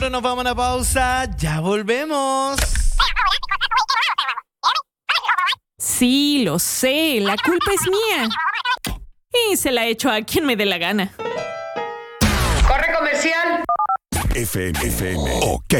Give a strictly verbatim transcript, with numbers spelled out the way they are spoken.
nosotros nos vamos a una pausa. Ya volvemos. Sí, lo sé. La culpa es mía. Y se la echo a quien me dé la gana. ¡Corre comercial! F M, F M. Ok.